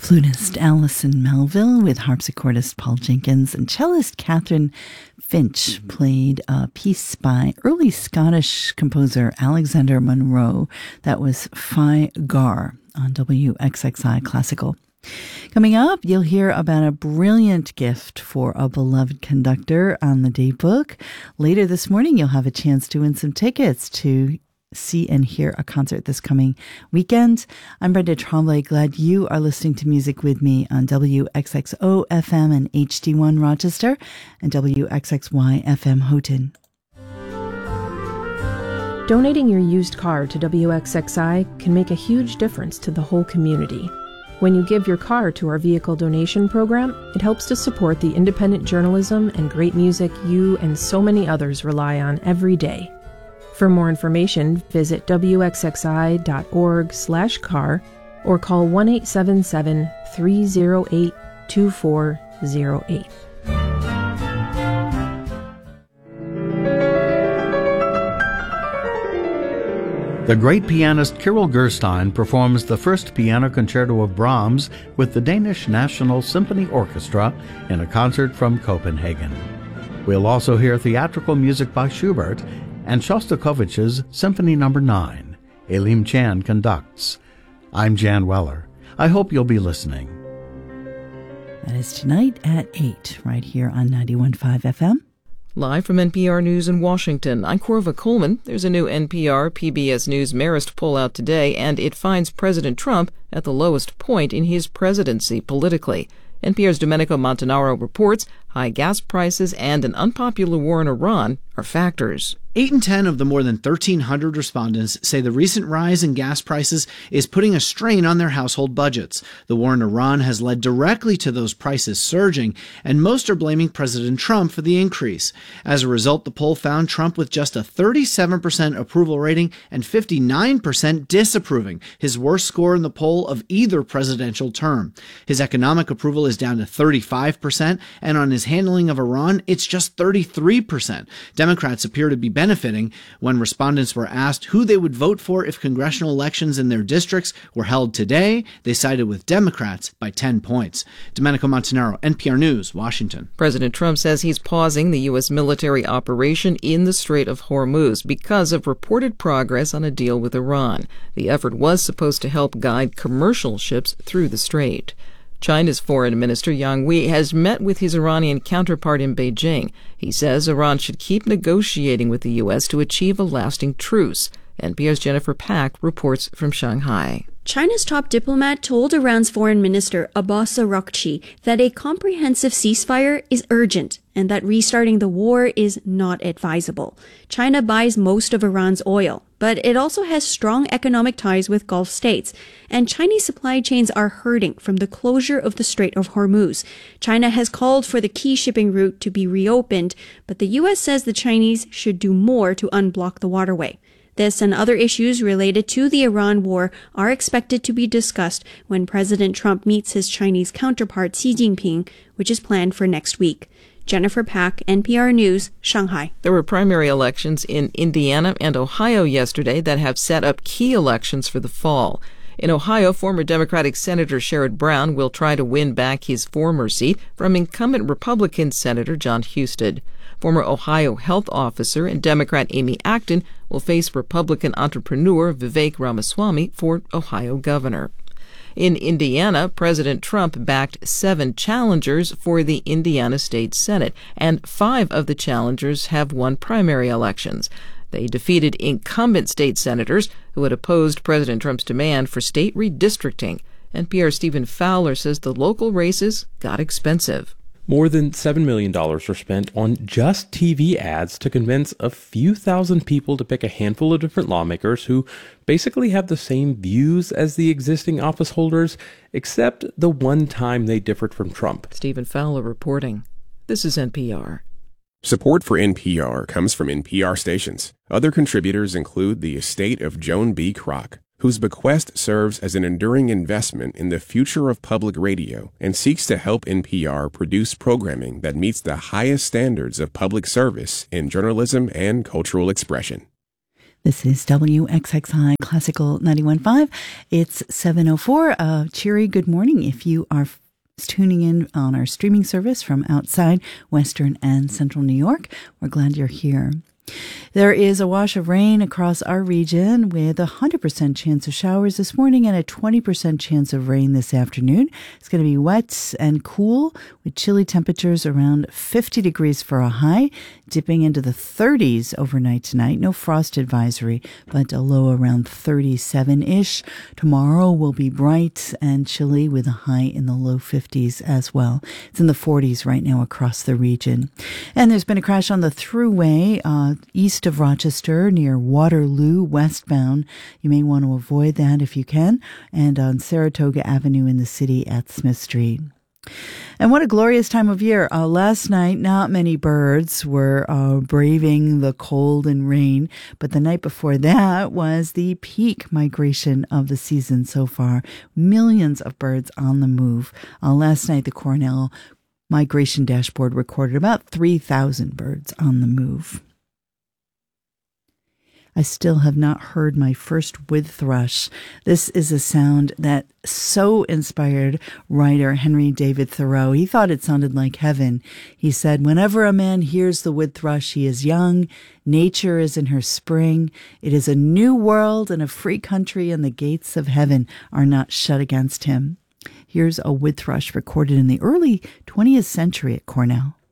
Flutist Alison Melville with harpsichordist Paul Jenkins and cellist Catherine Finch played a piece by early Scottish composer Alexander Monroe that was Fi Gar on WXXI Classical. Coming up, you'll hear about a brilliant gift for a beloved conductor on the Daybook. Later this morning, you'll have a chance to win some tickets to see and hear a concert this coming weekend. I'm Brenda Tremblay. Glad you are listening to music with me on WXXO FM and HD1 Rochester and WXXY FM Houghton. Donating your used car to WXXI can make a huge difference to the whole community. When you give your car to our vehicle donation program, it helps to support the independent journalism and great music you and so many others rely on every day. For more information, visit wxxi.org/car or call 1-877-308-2408. The great pianist Kirill Gerstein performs the first piano concerto of Brahms with the Danish National Symphony Orchestra in a concert from Copenhagen. We'll also hear theatrical music by Schubert and Shostakovich's Symphony No. 9. Elim Chan conducts. I'm Jan Weller. I hope you'll be listening. That is tonight at 8, right here on 91.5 FM. Live from NPR News in Washington, I'm Corva Coleman. There's a new NPR PBS News Marist poll out today, and it finds President Trump at the lowest point in his presidency politically. NPR's Domenico Montanaro reports high gas prices and an unpopular war in Iran are factors. 8 in 10 of the more than 1,300 respondents say the recent rise in gas prices is putting a strain on their household budgets. The war in Iran has led directly to those prices surging, and most are blaming President Trump for the increase. As a result, the poll found Trump with just a 37% approval rating and 59% disapproving, his worst score in the poll of either presidential term. His economic approval is down to 35%, and on his handling of Iran, it's just 33%. Democrats appear to be benefiting. When respondents were asked who they would vote for if congressional elections in their districts were held today, they sided with Democrats by 10 points. Domenico Montanaro, NPR News, Washington. President Trump says he's pausing the U.S. military operation in the Strait of Hormuz because of reported progress on a deal with Iran. The effort was supposed to help guide commercial ships through the strait. China's Foreign Minister Yang Wi has met with his Iranian counterpart in Beijing. He says Iran should keep negotiating with the U.S. to achieve a lasting truce. NPR's Jennifer Pack reports from Shanghai. China's top diplomat told Iran's Foreign Minister Abbas Araghchi that a comprehensive ceasefire is urgent and that restarting the war is not advisable. China buys most of Iran's oil, but it also has strong economic ties with Gulf states, and Chinese supply chains are hurting from the closure of the Strait of Hormuz. China has called for the key shipping route to be reopened, but the U.S. says the Chinese should do more to unblock the waterway. This and other issues related to the Iran war are expected to be discussed when President Trump meets his Chinese counterpart Xi Jinping, which is planned for next week. Jennifer Pack, NPR News, Shanghai. There were primary elections in Indiana and Ohio yesterday that have set up key elections for the fall. In Ohio, former Democratic Senator Sherrod Brown will try to win back his former seat from incumbent Republican Senator John Husted. Former Ohio health officer and Democrat Amy Acton will face Republican entrepreneur Vivek Ramaswamy for Ohio governor. In Indiana, President Trump backed 7 challengers for the Indiana State Senate, and 5 of the challengers have won primary elections. They defeated incumbent state senators who had opposed President Trump's demand for state redistricting. NPR's Stephen Fowler says the local races got expensive. More than $7 million were spent on just TV ads to convince a few thousand people to pick a handful of different lawmakers who basically have the same views as the existing office holders, except the one time they differed from Trump. Stephen Fowler reporting. This is NPR. Support for NPR comes from NPR stations. Other contributors include the estate of Joan B. Kroc, whose bequest serves as an enduring investment in the future of public radio and seeks to help NPR produce programming that meets the highest standards of public service in journalism and cultural expression. This is WXXI Classical 91.5. It's 7:04. Cheery good morning if you are tuning in on our streaming service from outside Western and Central New York. We're glad you're here. There is a wash of rain across our region with a 100% chance of showers this morning and a 20% chance of rain this afternoon. It's going to be wet and cool with chilly temperatures around 50 degrees for a high, dipping into the 30s overnight tonight. No frost advisory, but a low around 37-ish. Tomorrow will be bright and chilly with a high in the low 50s as well. It's in the 40s right now across the region. And there's been a crash on the thruway east of Rochester near Waterloo westbound. You may want to avoid that if you can. And on Saratoga Avenue in the city at Smith Street. And what a glorious time of year. Last night, not many birds were braving the cold and rain, but the night before that was the peak migration of the season so far. Millions of birds on the move. Last night, the Cornell Migration Dashboard recorded about 3,000 birds on the move. I still have not heard my first wood thrush. This is a sound that so inspired writer Henry David Thoreau. He thought it sounded like heaven. He said, "Whenever a man hears the wood thrush, he is young. Nature is in her spring. It is a new world and a free country, and the gates of heaven are not shut against him." Here's a wood thrush recorded in the early 20th century at Cornell.